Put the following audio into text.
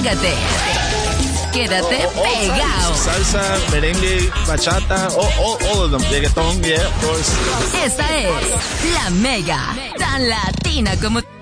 pégate. Quédate pegado. Salsa, merengue, bachata, all of them. Reggaeton, yeah, of course. Esta es La Mega, tan latina como